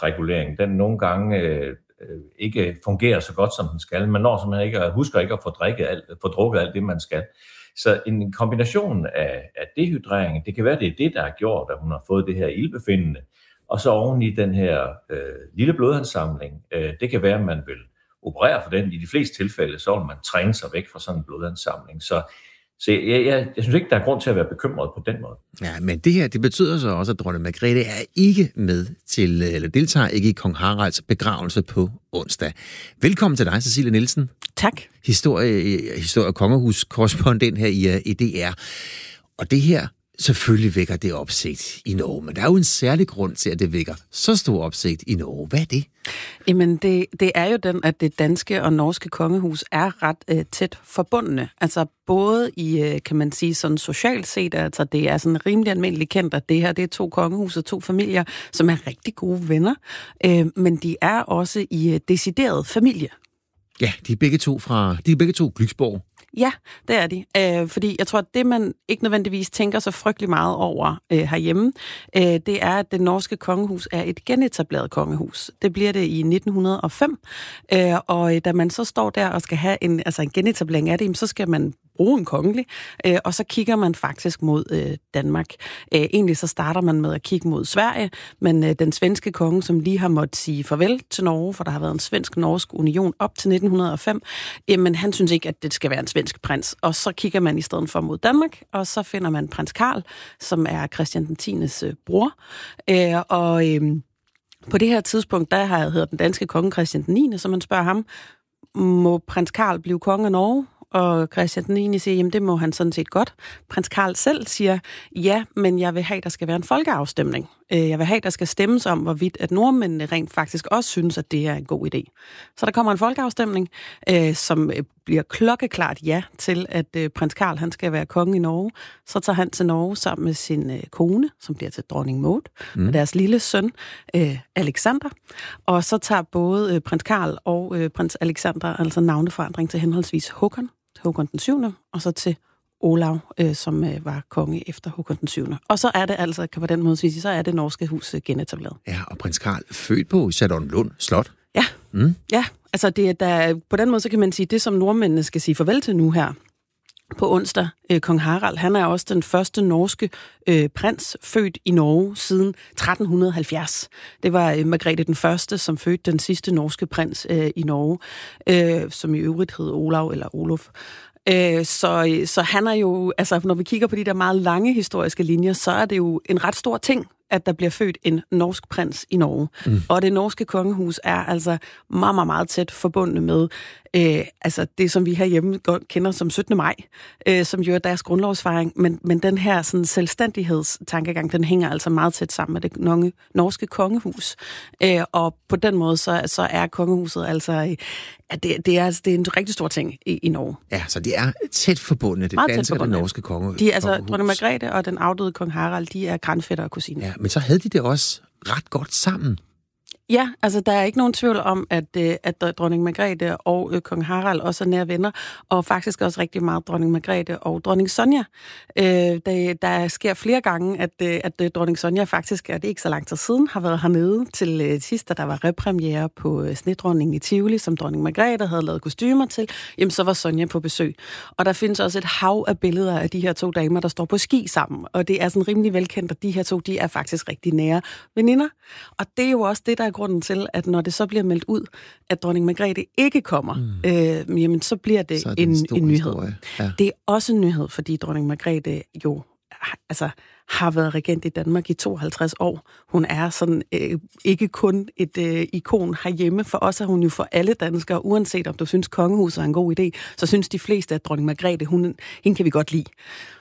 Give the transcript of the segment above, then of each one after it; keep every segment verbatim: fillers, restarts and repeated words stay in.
indholdsregulering, den nogle gange øh, ikke fungerer så godt, som den skal. Man når simpelthen ikke, husker ikke at få, drikket alt, få drukket alt det, man skal. Så en kombination af, af dehydrering, det kan være, det er det, der har gjort, at hun har fået det her ildbefindende, og så oven i den her øh, lille blodansamling, øh, det kan være, at man vil operere for den. I de fleste tilfælde, så vil man træne sig væk fra sådan en blodansamling. Så, så jeg, jeg, jeg synes ikke, der er grund til at være bekymret på den måde. Ja, men det her, det betyder så også, at dronning Margrethe er ikke med til, eller deltager ikke i kong Haralds begravelse på onsdag. Velkommen til dig, Cecilie Nielsen. Tak. Historie, historie- og kongehus-korrespondent her i, i D R. Og det her, selvfølgelig vækker det opsigt i Norge, men der er jo en særlig grund til, at det vækker så stor opsigt i Norge. Hvad er det? Jamen, det, det er jo den, at det danske og norske kongehus er ret øh, tæt forbundne. Altså både i, øh, kan man sige, sådan socialt set, altså det er sådan rimelig almindeligt kendt, at det her, det er to kongehus og to familier, som er rigtig gode venner, øh, men de er også i øh, decideret familie. Ja, de er begge to fra, de er begge to Glücksborg. Ja, det er de. Øh, fordi jeg tror, at det, man ikke nødvendigvis tænker så frygtelig meget over øh, herhjemme, øh, det er, at det norske kongehus er et genetableret kongehus. Det bliver det i nitten hundrede og fem, øh, og da man så står der og skal have en, altså en genetablering af det, så skal man bruge en kongelig, øh, og så kigger man faktisk mod øh, Danmark. Øh, egentlig så starter man med at kigge mod Sverige, men øh, den svenske konge, som lige har måttet sige farvel til Norge, for der har været en svensk-norsk union op til nitten hundrede og fem, jamen han synes ikke, at det skal være en svensk prins, og så kigger man i stedet for mod Danmark, og så finder man prins Karl, som er Christian den tiendes øh, bror, øh, og øh, på det her tidspunkt, der har hedder den danske konge Christian den niende, så man spørger ham, må prins Karl blive konge af Norge? Og Christian den niende siger, jamen det må han sådan set godt. Prins Karl selv siger, ja, men jeg vil have, der skal være en folkeafstemning. Jeg vil have, der skal stemmes om, hvorvidt at nordmændene rent faktisk også synes, at det er en god idé. Så der kommer en folkeafstemning, som bliver klokkeklart ja til, at prins Karl han skal være konge i Norge. Så tager han til Norge sammen med sin kone, som bliver til dronning Maud, mm. og deres lille søn, Alexander. Og så tager både prins Karl og prins Alexander altså navneforandring til henholdsvis Håkon, Håkon den syvende, og så til Olav, øh, som øh, var konge efter Håkon den syvende. Og så er det altså, kan på den måde sige, så er det norske hus øh, genetableret. Ja, og prins Karl født på Charlottenlund Slot. Ja, mm. ja. Altså det, der, på den måde, så kan man sige, det som nordmændene skal sige farvel til nu her på onsdag, øh, kong Harald, han er også den første norske øh, prins født i Norge siden tretten halvfjerds. Det var øh, Margrethe den første, som fødte den sidste norske prins øh, i Norge, øh, som i øvrigt hed Olav eller Olof. Øh, så, så han er jo, altså når vi kigger på de der meget lange historiske linjer, så er det jo en ret stor ting, at der bliver født en norsk prins i Norge. Mm. Og det norske kongehus er altså meget, meget, meget tæt forbundet med øh, altså det, som vi herhjemme godt kender som syttende maj, øh, som jo er deres grundlovsfejring. Men, men den her sådan, selvstændighedstankegang, den hænger altså meget tæt sammen med det norske kongehus. Øh, og på den måde, så, så er kongehuset altså, øh, det, det, er, det er en rigtig stor ting i, i Norge. Ja, så det er tæt forbundet, det danske og det norske konge, de, altså, kongehus. Dronning Margrethe og den afdøde kong Harald, de er grandfætter og kusiner. Ja, men så havde de det også ret godt sammen. Ja, altså der er ikke nogen tvivl om, at, at dronning Margrethe og øh, kong Harald også er nære venner, og faktisk også rigtig meget dronning Margrethe og dronning Sonja. Øh, der, der sker flere gange, at, at dronning Sonja faktisk, er det ikke så lang tid siden, har været hernede til øh, sidst, da der var repremiere på øh, Snedronningen i Tivoli, som dronning Margrethe havde lavet kostymer til, jamen så var Sonja på besøg. Og der findes også et hav af billeder af de her to damer, der står på ski sammen, og det er sådan rimelig velkendt, at de her to, de er faktisk rigtig nære veninder. Og det er jo også det, der er grunden til, at når det så bliver meldt ud, at dronning Margrethe ikke kommer, mm. øh, jamen så bliver det, så det en, en, en nyhed. Ja. Det er også en nyhed, fordi dronning Margrethe jo altså, har været regent i Danmark i tooghalvtreds år. Hun er sådan øh, ikke kun et øh, ikon herhjemme. For os er hun jo for alle danskere, uanset om du synes, kongehuset er en god idé, så synes de fleste, at dronning Margrethe, hun, hende kan vi godt lide.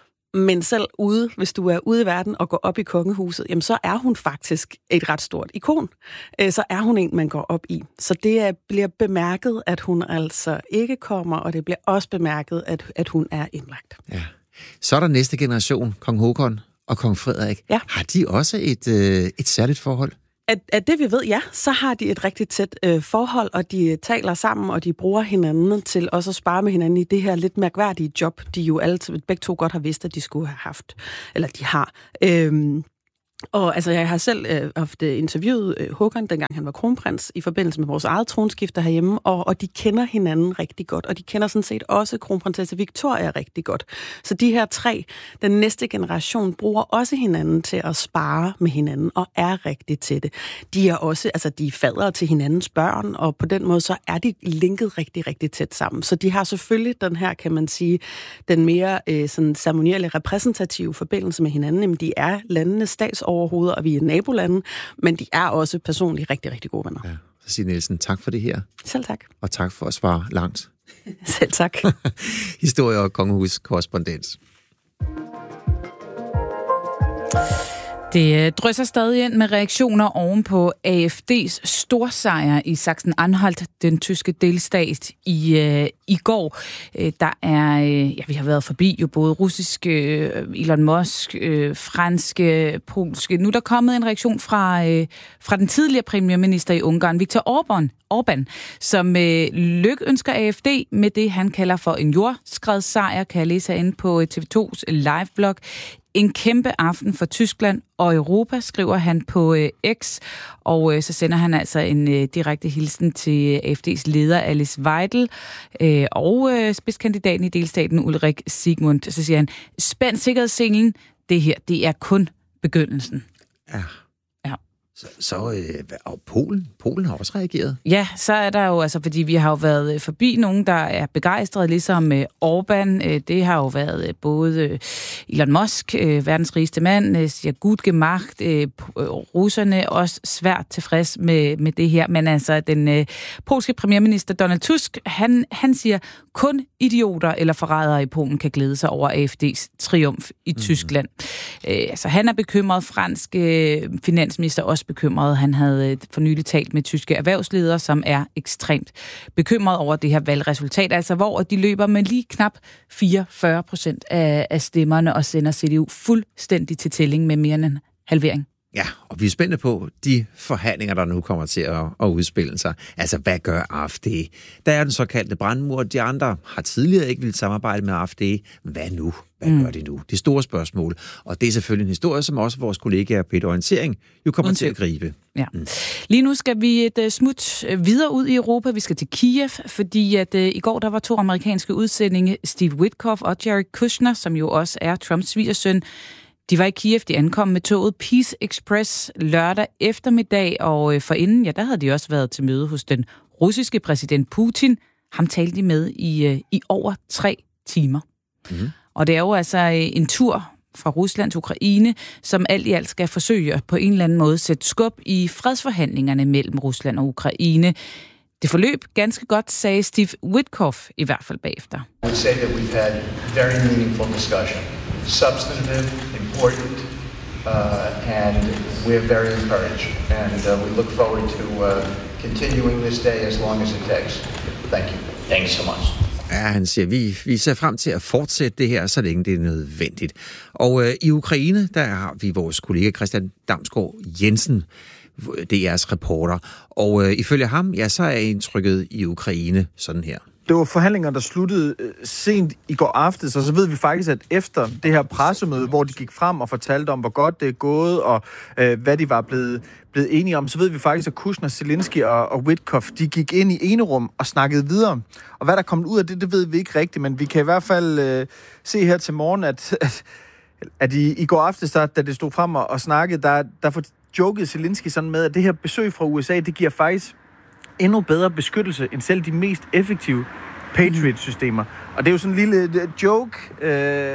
Men selv ude, hvis du er ude i verden og går op i kongehuset, jamen så er hun faktisk et ret stort ikon. Så er hun en, man går op i. Så det bliver bemærket, at hun altså ikke kommer, og det bliver også bemærket, at, at hun er indlagt. Ja. Så er der næste generation, kong Håkon og kong Frederik. Ja. Har de også et, øh, et særligt forhold? At, at det vi ved, ja, så har de et rigtig tæt øh, forhold, og de taler sammen, og de bruger hinanden til også at spare med hinanden i det her lidt mærkværdige job, de jo alle begge to godt har vidst, at de skulle have haft, eller de har. Øhm, Og altså, jeg har selv øh, haft interviewet øh, Håkon, dengang han var kronprins, i forbindelse med vores eget tronskifte herhjemme, og, og de kender hinanden rigtig godt, og de kender sådan set også kronprinsesse Victoria rigtig godt. Så de her tre, den næste generation, bruger også hinanden til at spare med hinanden, og er rigtig til det. De er også, altså de er fadere til hinandens børn, og på den måde, så er de linket rigtig, rigtig tæt sammen. Så de har selvfølgelig den her, kan man sige, den mere øh, sådan ceremonielle repræsentative forbindelse med hinanden, men de er landenes stats overhovedet, og vi er nabolande, men de er også personligt rigtig, rigtig gode venner. Ja. Cecilie Nielsen, tak for det her. Selv tak. Og tak for at svare langt. Selv tak. Historie- og kongehus-korrespondens. Det drysser stadig ind med reaktioner oven på A F D's storsejr i Sachsen-Anhalt, den tyske delstat, i, øh, i går. Der er, øh, ja, vi har været forbi jo både russiske, øh, Elon Musk, øh, franske, polske. Nu er der kommet en reaktion fra, øh, fra den tidligere premierminister i Ungarn, Viktor Orbán, Orbán, som øh, lykønsker A F D med det, han kalder for en jordskredssejr, kan jeg læse herinde på T V to's liveblog. En kæmpe aften for Tyskland og Europa, skriver han på øh, X, og øh, så sender han altså en øh, direkte hilsen til A F D's leder Alice Weidel øh, og øh, spidskandidaten i delstaten Ulrik Sigmund. Så siger han, spænd sikkerhedsselen, det her, det er kun begyndelsen. Ja. Ja. Så, så øh, og Polen, Polen har også reageret. Ja, så er der jo, altså fordi vi har jo været forbi nogen, der er begejstrede, ligesom øh, Orbán. Øh, det har jo været øh, både øh, Elon Musk, øh, verdens rigeste mand, øh, siger gut gemacht, øh, russerne også svært tilfreds med, med det her. Men altså, den øh, polske premierminister Donald Tusk, han, han siger, kun idioter eller forrædere i Polen kan glæde sig over A F D's triumf i mm-hmm. Tyskland. Øh, altså, han er bekymret, fransk øh, finansminister også bekymret. Han havde for nylig talt med tyske erhvervsledere, som er ekstremt bekymret over det her valgresultat, altså hvor de løber med lige knap fireogfyrre procent af, af stemmerne og sender C D U fuldstændig til tælling med mere end en halvering. Ja, og vi er spændte på de forhandlinger, der nu kommer til at, at udspille sig. Altså, hvad gør A F D? Der er den såkaldte brandmur, de andre har tidligere ikke ville samarbejde med A F D. Hvad nu? Hvad mm. gør de nu? Det store spørgsmål. Og det er selvfølgelig en historie, som også vores kollegaer Peter Orientering jo kommer Undskyld. til at gribe. Ja. Mm. Lige nu skal vi et uh, smut videre ud i Europa. Vi skal til Kiev, fordi at uh, i går der var to amerikanske udsendinge, Steve Witkoff og Jared Kushner, som jo også er Trumps svigersøn. De var i Kiev, de ankom med toget Peace Express lørdag eftermiddag, og øh, forinden, ja, der havde de også været til møde hos den russiske præsident Putin. Ham talte de med i, øh, i over tre timer. Mm. Og det er jo altså øh, en tur fra Rusland til Ukraine, som alt i alt skal forsøge at på en eller anden måde sætte skub i fredsforhandlingerne mellem Rusland og Ukraine. Det forløb ganske godt, sagde Steve Witkoff i hvert fald bagefter. I would say that we've had very meaningful discussion. Substantive, important, uh, and we're very encouraged. And uh, we look forward to uh, continuing this day as long as it takes. Thank you. Thank you so much. Ja, han siger, vi, vi ser frem til at fortsætte det her, så længe det er nødvendigt. Og øh, i Ukraine, der har vi vores kollega Christian Damsgaard Jensen, D R's reporter. Og øh, ifølge ham, ja, så er indtrykket i Ukraine sådan her. Det var forhandlinger, der sluttede sent i går aftes, og så ved vi faktisk, at efter det her pressemøde, hvor de gik frem og fortalte om, hvor godt det er gået, og øh, hvad de var blevet, blevet enige om, så ved vi faktisk, at Kushner, Zelensky og, og Witkoff, de gik ind i enerum og snakkede videre. Og hvad der kom ud af det, det ved vi ikke rigtigt, men vi kan i hvert fald øh, se her til morgen, at, at, at i, i går aftes, der, da det stod frem og, og snakkede, der, der jokede Zelensky sådan med, at det her besøg fra U S A, det giver faktisk endnu bedre beskyttelse end selv de mest effektive Patriot-systemer. Og det er jo sådan en lille joke øh,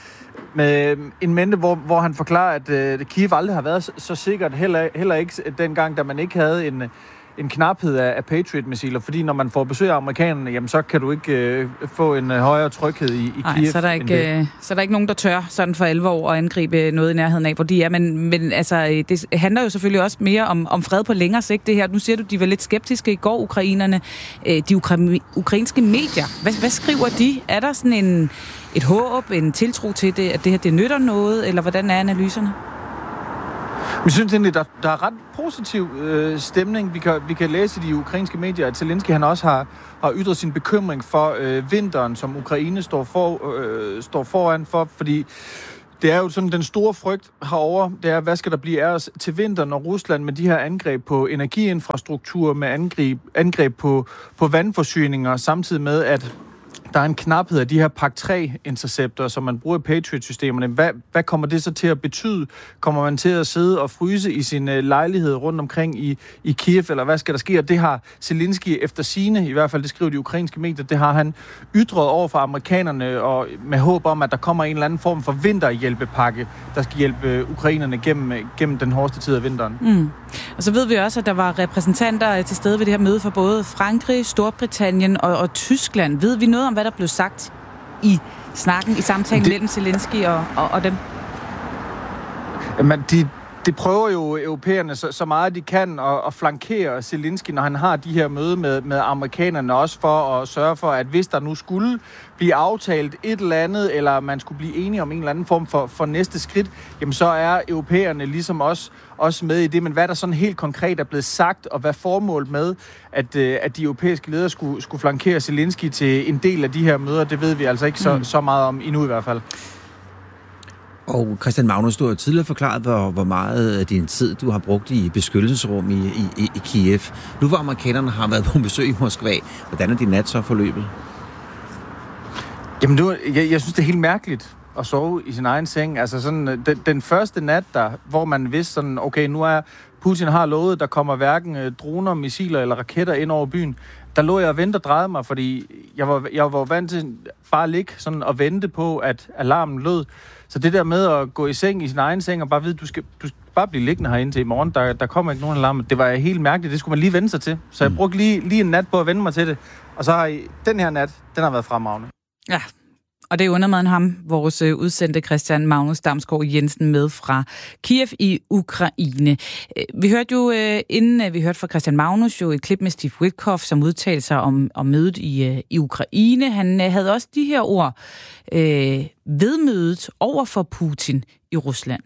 med en mente, hvor, hvor han forklarer, at øh, Kiev aldrig har været så, så sikkert, heller, heller ikke dengang, da man ikke havde en, en knaphed af, af Patriot-missiler, fordi når man får besøg af amerikanerne, jamen så kan du ikke øh, få en øh, højere tryghed i, i Ej, Kiev. så er der ikke, øh, så er der ikke nogen, der tør sådan for alvor at angribe noget i nærheden af, hvor de er. Men, men altså, det handler jo selvfølgelig også mere om, om fred på længere sigt, det her. Nu siger du, de var lidt skeptiske i går, ukrainerne. Øh, de ukra- ukrainske medier, hvad, hvad skriver de? Er der sådan en, et håb, en tiltro til det, at det her det nytter noget, eller hvordan er analyserne? Jeg synes egentlig, der, der er ret positiv øh, stemning. Vi kan, vi kan læse i de ukrainske medier, at Zelensky han også har, har ytret sin bekymring for øh, vinteren, som Ukraine står, for, øh, står foran for, fordi Det er jo sådan, den store frygt herover, det er, hvad skal der blive af os til vinter, når Rusland med de her angreb på energiinfrastruktur, med angreb, angreb på, på vandforsyninger, samtidig med, at der er en knaphed af de her Pak tre interceptor, som man bruger i Patriot-systemerne. Hvad, hvad kommer det så til at betyde? Kommer man til at sidde og fryse i sin uh, lejlighed rundt omkring i, i Kiev, eller hvad skal der ske? Og det har Zelensky efter sigende, i hvert fald det skriver de ukrainske medier, det har han ytret over for amerikanerne, og med håb om, at der kommer en eller anden form for vinterhjælpepakke, der skal hjælpe ukrainerne gennem, gennem den hårdeste tid af vinteren. Mm. Og så ved vi også, at der var repræsentanter til stede ved det her møde for både Frankrig, Storbritannien og, og Tyskland. Ved vi noget om, hvad der blev sagt i snakken, i samtalen det... mellem Zelensky og, og, og dem? Jamen, de, de prøver jo europæerne så, så meget de kan at, at flankere Zelensky, når han har de her møde med, med amerikanerne, også for at sørge for, at hvis der nu skulle blive aftalt et eller andet, eller man skulle blive enige om en eller anden form for, for næste skridt, jamen så er europæerne ligesom også, også med i det. Men hvad der sådan helt konkret er blevet sagt, og hvad formålet med, at, at de europæiske ledere skulle, skulle flankere Zelensky til en del af de her møder, det ved vi altså ikke så, mm. så meget om endnu i hvert fald. Og Christian Magnus, du har tidligere forklaret, hvor, hvor meget af din tid du har brugt i beskyttelsesrum i, i, i Kiev. Nu hvor amerikanerne har været på besøg i Moskva, hvordan er din nat så forløbet? Jamen, du, jeg, jeg synes, det er helt mærkeligt at sove i sin egen seng. Altså sådan, den, den første nat, der, hvor man vidste sådan, okay, nu er Putin har lovet, der kommer hverken droner, missiler eller raketter ind over byen. Der lå jeg og ventede og drejede mig, fordi jeg var, jeg var vant til bare at ligge sådan og vente på, at alarmen lød. Så det der med at gå i seng i sin egen seng og bare vide, du skal, du skal bare blive liggende herinde til i morgen, der, der kommer ikke nogen alarm. Det var helt mærkeligt, det skulle man lige vende sig til. Så jeg brugte lige, lige en nat på at vende mig til det. Og så har I, den her nat, den har været fremragende. Ja, og det er undermaden ham, vores udsendte Christian Magnus Damsgaard Jensen med fra Kiev i Ukraine. Vi hørte jo, inden vi hørte fra Christian Magnus, jo et klip med Steve Witkoff, som udtalte sig om, om mødet i, i Ukraine. Han havde også de her ord øh, ved mødet over for Putin i Rusland.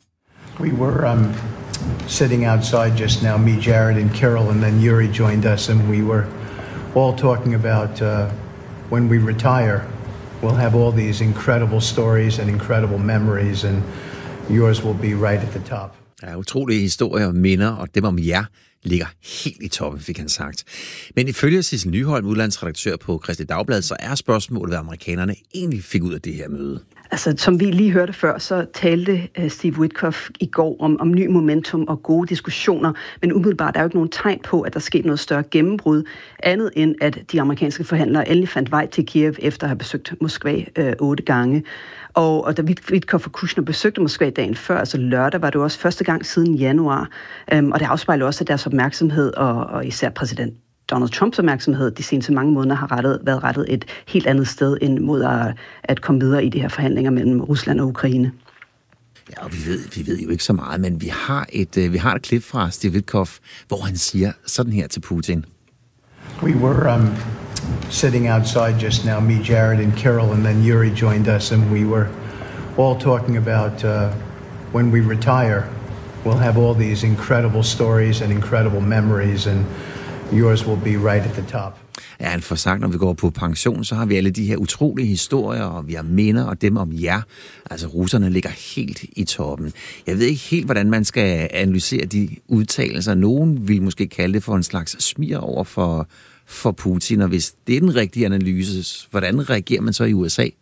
We were um, sitting outside just now, me, Jared and Carol, and then Yuri joined us, and we were all talking about uh, when we retire, we'll have all these incredible stories and incredible memories, and yours will be right at the top. Ja, utrolige historier og minder, og dem om jer ligger helt i toppen, fik han sagt. Men ifølge Sissel Nyholm, udlandsredaktør på Kristeligt Dagblad, så er spørgsmålet, hvad amerikanerne egentlig fik ud af det her møde. Altså, som vi lige hørte før, så talte uh, Steve Witkoff i går om, om ny momentum og gode diskussioner, men umiddelbart er jo ikke nogen tegn på, at der skete noget større gennembrud, andet end at de amerikanske forhandlere endelig fandt vej til Kiev efter at have besøgt Moskva uh, otte gange. Og, og da Witkoff og Kushner besøgte Moskva dagen før, altså lørdag, var det også første gang siden januar, um, og det afspejler også, at deres opmærksomhed, og, og især præsident Donald Trumps opmærksomhed de seneste mange måneder har rettet, været rettet et helt andet sted end mod at, at komme videre i de her forhandlinger mellem Rusland og Ukraine. Ja, og vi ved, vi ved jo ikke så meget, men vi har et, vi har et klip fra Steve Witkoff, hvor han siger sådan her til Putin. We were um, sitting outside just now, me, Jared and Carol, and then Yuri joined us, and we were all talking about uh, when we retire, we'll have all these incredible stories and incredible memories, and yours will be right at the top. Ja, han får sagt, når vi går på pension, så har vi alle de her utrolige historier, og vi har minder, og dem om jer. Altså, russerne ligger helt i toppen. Jeg ved ikke helt, hvordan man skal analysere de udtalelser. Nogen vil måske kalde det for en slags smir over for, for Putin, og hvis det er den rigtige analyse, hvordan reagerer man så i U S A?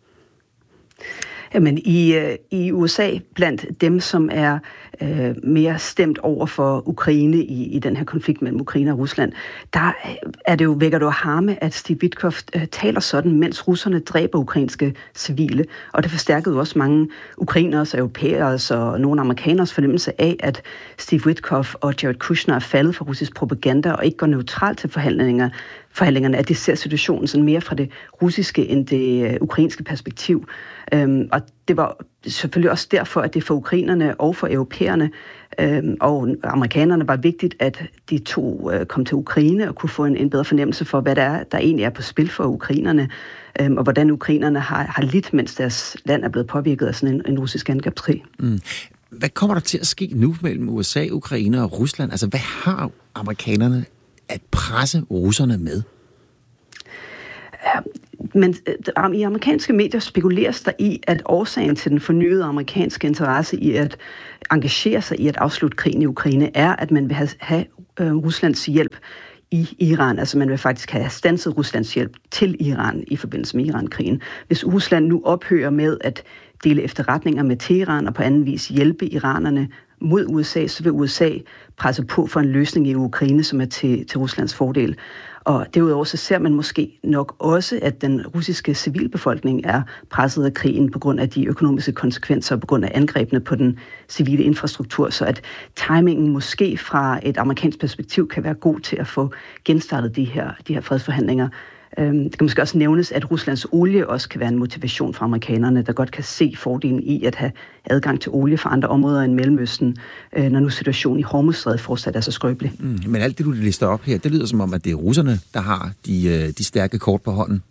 Jamen, i, i U S A, blandt dem, som er øh, mere stemt over for Ukraine i, i den her konflikt mellem Ukraine og Rusland, der er det jo, vækker det jo harme, at Steve Witkoff øh, taler sådan, mens russerne dræber ukrainske civile. Og det forstærkede også mange ukrainers, europæers og nogle amerikaners fornemmelse af, at Steve Witkoff og Jared Kushner er faldet for russisk propaganda og ikke går neutralt til forhandlinger. forhandlingerne, at de ser situationen sådan mere fra det russiske end det øh, ukrainske perspektiv. Øhm, og det var selvfølgelig også derfor, at det for ukrainerne og for europæerne øhm, og amerikanerne var vigtigt, at de to øh, kom til Ukraine og kunne få en, en bedre fornemmelse for, hvad der, er, der egentlig er på spil for ukrainerne, øhm, og hvordan ukrainerne har, har lidt, mens deres land er blevet påvirket af sådan en, en russisk angrebskrig. Mm. Hvad kommer der til at ske nu mellem U S A, Ukraine og Rusland? Altså, hvad har amerikanerne at presse russerne med? men i amerikanske medier spekuleres der i, at årsagen til den fornyede amerikanske interesse i at engagere sig i at afslutte krigen i Ukraine er, at man vil have, have øh, Ruslands hjælp i Iran. Altså man vil faktisk have standset Ruslands hjælp til Iran i forbindelse med Iran-krigen. Hvis Rusland nu ophører med at dele efterretninger med Teheran og på anden vis hjælpe iranerne mod U S A, så vil U S A presse på for en løsning i Ukraine, som er til, til Ruslands fordel. Og derudover så ser man måske nok også, at den russiske civilbefolkning er presset af krigen på grund af de økonomiske konsekvenser, på grund af angrebene på den civile infrastruktur, så at timingen måske fra et amerikansk perspektiv kan være god til at få genstartet de her, de her fredsforhandlinger. Det kan måske også nævnes, at Ruslands olie også kan være en motivation for amerikanerne, der godt kan se fordelen i at have adgang til olie fra andre områder end Mellemøsten, når nu situationen i Hormuzstrædet fortsat er så skrøbelig. Mm, men alt det, du lister op her, det lyder som om, at det er russerne, der har de, de stærke kort på hånden.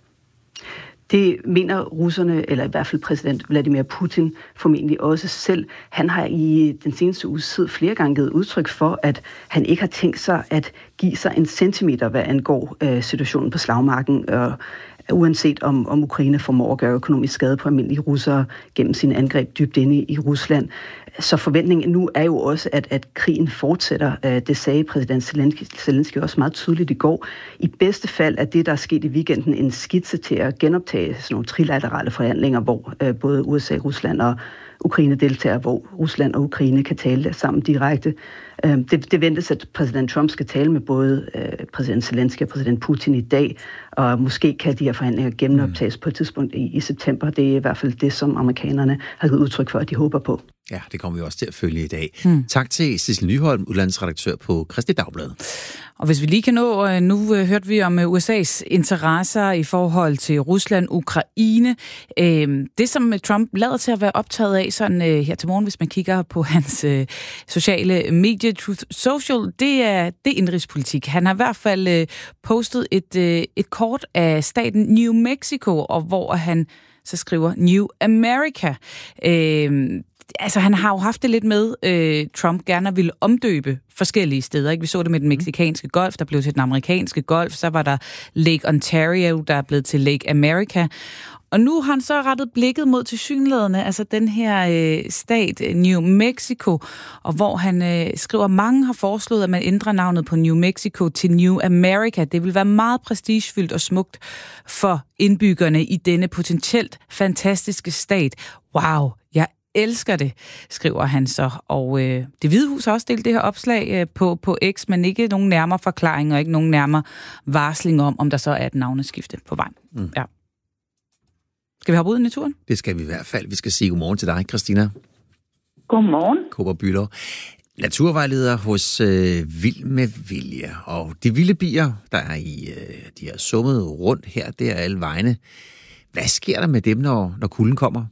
Det mener russerne, eller i hvert fald præsident Vladimir Putin, formentlig også selv. Han har i den seneste uges tid flere gange givet udtryk for, at han ikke har tænkt sig at give sig en centimeter, hvad angår øh, situationen på slagmarken, og uanset om, om Ukraine formår at gøre økonomisk skade på almindelige russere gennem sine angreb dybt inde i, i Rusland. Så forventningen nu er jo også, at, at krigen fortsætter. Det sagde præsident Zelensky, Zelensky også meget tydeligt i går. I bedste fald er det, der er sket i weekenden, en skitse til at genoptage sådan nogle trilaterale forhandlinger, hvor øh, både U S A, Rusland og Ukraine deltager, hvor Rusland og Ukraine kan tale sammen direkte. Det, det ventes, at præsident Trump skal tale med både øh, præsident Zelensky og præsident Putin i dag, og måske kan de her forhandlinger genoptages mm. på et tidspunkt i, i september. Det er i hvert fald det, som amerikanerne har givet udtryk for, at de håber på. Ja, det kommer vi også til at følge i dag. Mm. Tak til Sissel Nyholm, udlandsredaktør på Kristeligt Dagblad. Og hvis vi lige kan nå, nu hørte vi om U S A's interesser i forhold til Rusland, Ukraine. Det, som Trump lader til at være optaget af sådan her til morgen, hvis man kigger på hans sociale medier, Truth Social, det er, det er indrigspolitik. Han har i hvert fald postet et, et kort af staten New Mexico, og hvor han så skriver New America. Altså, han har jo haft det lidt med, øh, Trump gerne ville omdøbe forskellige steder. Ikke? Vi så det med den mexikanske golf, der blev til den amerikanske golf. Så var der Lake Ontario, der er blevet til Lake America. Og nu har han så rettet blikket mod tilsyneladende, altså den her øh, stat, New Mexico, og hvor han øh, skriver, mange har foreslået, at man ændrer navnet på New Mexico til New America. Det vil være meget prestigefyldt og smukt for indbyggerne i denne potentielt fantastiske stat. Wow, jeg elsker det, skriver han så. Og øh, Det Hvide Hus har også delt det her opslag øh, på, på X, men ikke nogen nærmere forklaring og ikke nogen nærmere varsling om, om der så er et navneskifte på vej. Mm. Ja. Skal vi hoppe ud i naturen? Det skal vi i hvert fald. Vi skal sige godmorgen til dig, Christina. Godmorgen. Kåber Bülow. Naturvejleder hos øh, Vild med Vilje. Og de vilde bier, der er i, øh, de har summet rundt her, der alle vegne. Hvad sker der med dem, når, når kulden kommer?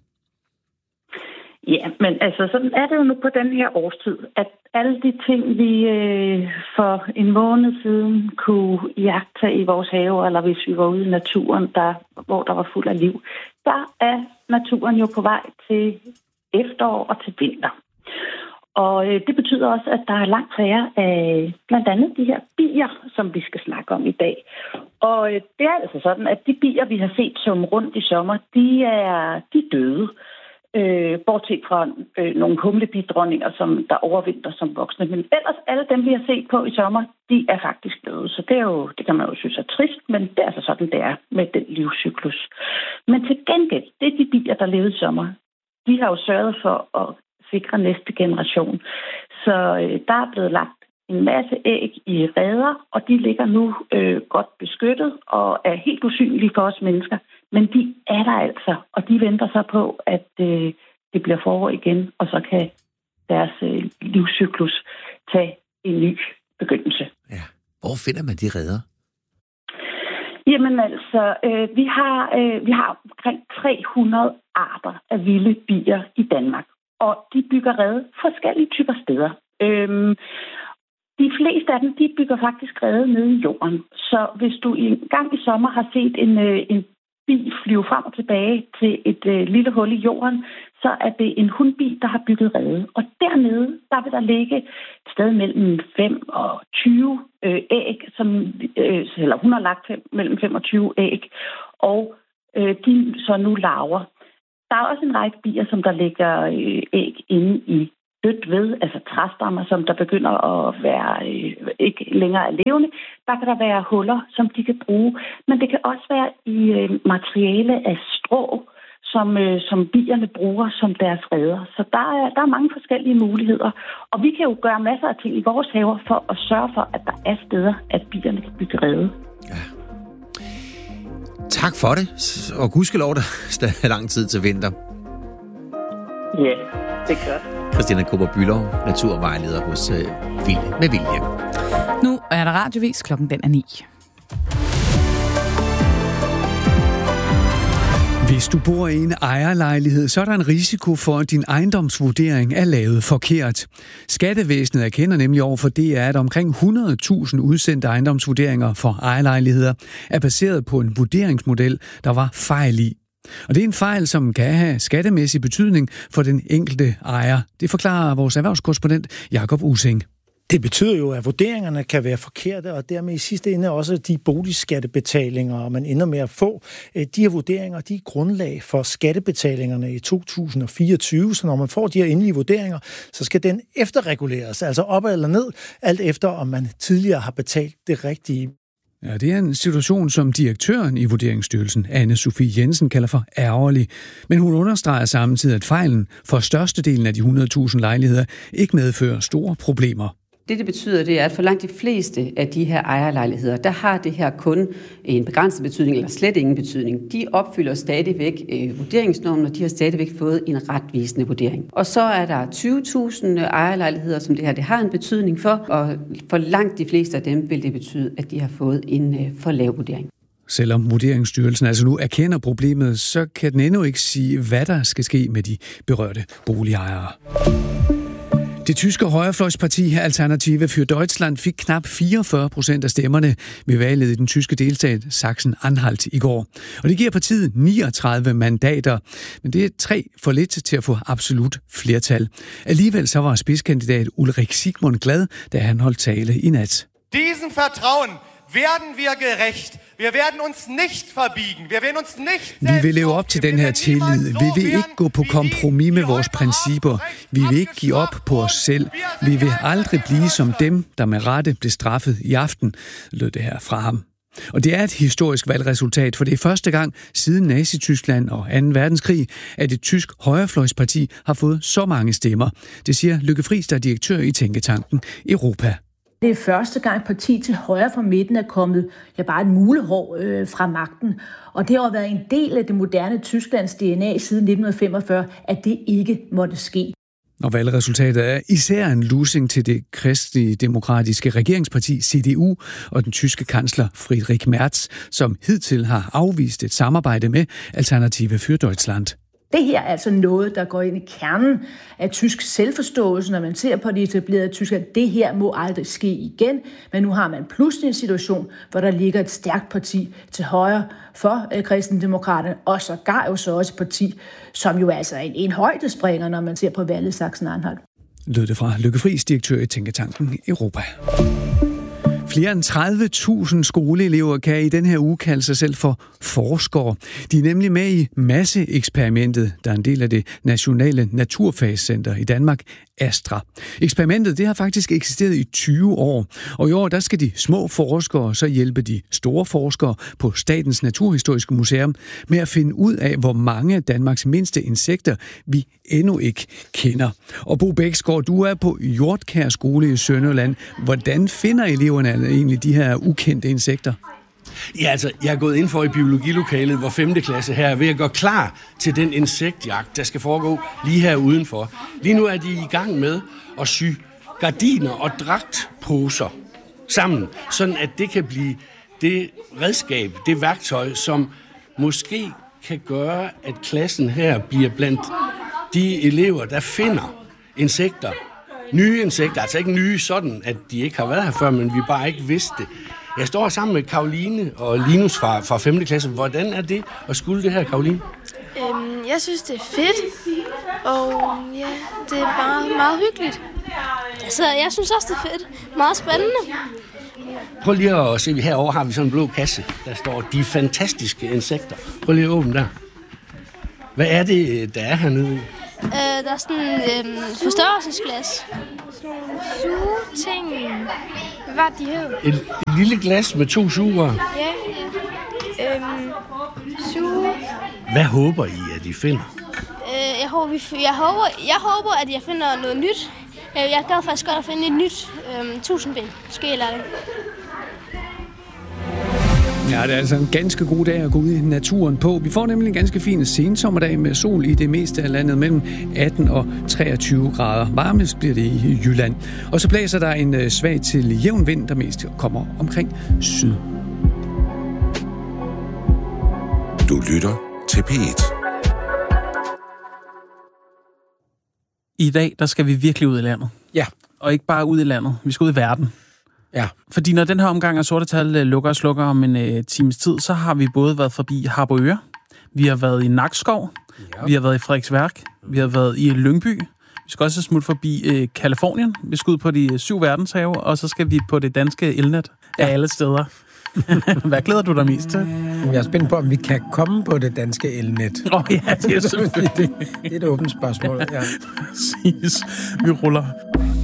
Ja, men altså, sådan er det jo nu på den her årstid, at alle de ting, vi øh, for en måned siden kunne jagte i vores have, eller hvis vi var ude i naturen, der, hvor der var fuld af liv, der er naturen jo på vej til efterår og til vinter. Og øh, det betyder også, at der er langt færre af blandt andet de her bier, som vi skal snakke om i dag. Og øh, det er altså sådan, at de bier, vi har set som rundt i sommer, de er, de er døde. Øh, bortset fra øh, nogle humlebidronninger, som der overvinter som voksne. Men ellers alle dem, vi har set på i sommer, de er faktisk døde. Så det, er jo, det kan man jo synes er trist, men det er altså sådan, det er med den livscyklus. Men til gengæld, det er de bier, der levede i sommer. De har jo sørget for at sikre næste generation. Så øh, der er blevet lagt en masse æg i reder, og de ligger nu øh, godt beskyttet og er helt usynlige for os mennesker. Men de er der altså, og de venter så på, at øh, det bliver forår igen, og så kan deres øh, livscyklus tage en ny begyndelse. Ja. Hvor finder man de reder? Jamen altså, øh, vi, har, øh, vi har omkring tre hundrede arter af vilde bier i Danmark, og de bygger rede forskellige typer steder. Øhm, De fleste af dem, de bygger faktisk rede nede i jorden. Så hvis du en gang i sommer har set en, en bi flyve frem og tilbage til et øh, lille hul i jorden, så er det en hunbi, der har bygget rede. Og dernede, der vil der ligge et sted mellem fem og tyve øh, æg, som, øh, eller hun har lagt fem, mellem fem og tyve æg. og øh, de så nu larver. Der er også en række bier, som der lægger øh, æg inde i dødt ved, altså træstammer, som der begynder at være øh, ikke længere er levende. Der kan der være huller, som de kan bruge, men det kan også være i øh, materiale af strå, som, øh, som bierne bruger som deres reder. Så der er, der er mange forskellige muligheder, og vi kan jo gøre masser af ting i vores haver for at sørge for, at der er steder, at bierne kan bygge rede. Ja. Tak for det, og gudskelov, der stadig er lang tid til vinter. Ja, det er godt. Christina Kobber-Bülow, naturvejleder hos øh, Vilde med Vilje. Nu er der radiovis, klokken den er ni. Hvis du bor i en ejerlejlighed, så er der en risiko for, at din ejendomsvurdering er lavet forkert. Skattevæsenet erkender nemlig over for D R, at omkring hundrede tusind udsendte ejendomsvurderinger for ejerlejligheder er baseret på en vurderingsmodel, der var fejl i. Og det er en fejl, som kan have skattemæssig betydning for den enkelte ejer. Det forklarer vores erhvervskorrespondent Jakob Using. Det betyder jo, at vurderingerne kan være forkerte, og dermed i sidste ende også de boligskattebetalinger, man ender med at få. De her vurderinger, de er grundlag for skattebetalingerne i to tusind og fireogtyve, så når man får de her endelige vurderinger, så skal den efterreguleres, altså op eller ned, alt efter om man tidligere har betalt det rigtige. Ja, det er en situation, som direktøren i Vurderingsstyrelsen, Anne-Sophie Jensen, kalder for ærgerlig. Men hun understreger samtidig, at fejlen for størstedelen af de hundrede tusind lejligheder ikke medfører store problemer. Det, det betyder, det er, at for langt de fleste af de her ejerlejligheder, der har det her kun en begrænset betydning, eller slet ingen betydning. De opfylder stadigvæk øh, vurderingsnormen, og de har stadigvæk fået en retvisende vurdering. Og så er der tyve tusind ejerlejligheder, som det her det har en betydning for, og for langt de fleste af dem vil det betyde, at de har fået en øh, for lav vurdering. Selvom Vurderingsstyrelsen altså nu erkender problemet, så kan den endnu ikke sige, hvad der skal ske med de berørte boligejere. Det tyske højrefløjsparti Alternative für Deutschland fik knap fireogfyrre procent af stemmerne ved valget i den tyske delstat Sachsen-Anhalt i går. Og det giver partiet niogtredive mandater, men det er tre for lidt til at få absolut flertal. Alligevel så var spidskandidat Ulrich Sigmund glad, da han holdt tale i nat. Diesen Vertrauen werden wir gerecht. Wir werden uns nicht verbiegen. Wir werden uns nicht. Vi vil leve op til den her tillid. Vi vil ikke gå på kompromis med vores principper. Vi vil ikke give op på os selv. Vi vil aldrig blive som dem, der med rette blev straffet i aften, lød det her fra ham. Og det er et historisk valgresultat, for det er første gang siden Nazi-Tyskland og anden verdenskrig, at et tysk højrefløjsparti har fået så mange stemmer. Det siger Lykke Friis, der er direktør i tænketanken Europa. Det er første gang parti til højre for midten er kommet ja, bare en mulehår øh, fra magten. Og det har været en del af det moderne Tysklands D N A siden nitten femogfyrre, at det ikke måtte ske. Og valgresultatet er især en losing til det kristelige demokratiske regeringsparti C D U og den tyske kansler Friedrich Merz, som hidtil har afvist et samarbejde med Alternative für Deutschland. Det her er altså noget, der går ind i kernen af tysk selvforståelse, når man ser på det etablerede Tyskland. Det her må aldrig ske igen, men nu har man pludselig en situation, hvor der ligger et stærkt parti til højre for øh, kristendemokraterne, og sågar jo så også et parti, som jo altså er en, en højdespringer, når man ser på valget Sachsen-Anhalt. Lød det fra Lykke Friis, direktør i tænketanken Europa. Flere end tredive tusind skoleelever kan i den her uge kalde sig selv for forskere. De er nemlig med i Masseeksperimentet, der er en del af det nationale naturfagscenter i Danmark, Astra. Eksperimentet det har faktisk eksisteret i tyve år, og i år der skal de små forskere så hjælpe de store forskere på Statens Naturhistoriske Museum med at finde ud af, hvor mange af Danmarks mindste insekter vi endnu ikke kender. Og Bo Bæksgaard, du er på Hjortkær Skole i Sønderjylland. Hvordan finder eleverne egentlig de her ukendte insekter? Ja, altså, jeg er gået ind for i biologilokalet, hvor femte klasse her er ved at gå klar til den insektjagt, der skal foregå lige her udenfor. Lige nu er de i gang med at sy gardiner og dragtposer sammen, sådan at det kan blive det redskab, det værktøj, som måske kan gøre, at klassen her bliver blandt de elever, der finder insekter. Nye insekter, altså ikke nye sådan, at de ikke har været her før, men vi bare ikke vidste det. Jeg står sammen med Karoline og Linus fra, fra femte klasse. Hvordan er det at skulle det her, Karoline? Øhm, jeg synes, det er fedt, og ja, det er bare meget hyggeligt. Altså, jeg synes også, det er fedt. Meget spændende. Prøv lige at se, herovre har vi sådan en blå kasse, der står de fantastiske insekter. Prøv lige at åbne der. Hvad er det, der er hernede? Øh, der er sådan et øh, forstørrelsesglas. Sådan nogle sugeting. Hvad var det, de hed? Et, et lille glas med to sugerør. Ja. Øhm, suge. Hvad håber I, at I finder? Øh, jeg, håber, jeg, håber, jeg håber, at jeg finder noget nyt. Jeg gad faktisk godt at finde et nyt øhm, tusindben. Måske eller det. Ja, det er altså en ganske god dag at gå ud i naturen på. Vi får nemlig en ganske fin sensommerdag med sol i det meste af landet mellem atten og treogtyve grader. Varmest bliver det i Jylland. Og så blæser der en svag til jævn vind, der mest kommer omkring syd. Du lytter til P et. I dag, der skal vi virkelig ud i landet. Ja. Og ikke bare ud i landet. Vi skal ud i verden. Ja. Fordi når den her omgang af Sorte Tal lukker og slukker om en uh, times tid, så har vi både været forbi Harboøre, vi har været i Nakskov, ja. Vi har været i Frederiksværk, vi har været i Lyngby, vi skal også smutte forbi uh, Kalifornien, vi skal ud på de syv verdenshave, og så skal vi på det danske elnet af ja. alle steder. Hvad glæder du dig mest til? Jeg er spændt på, om vi kan komme på det danske elnet. Åh oh, ja, det er selvfølgelig. det, det er et åbent spørgsmål. Ja. Præcis. Vi ruller.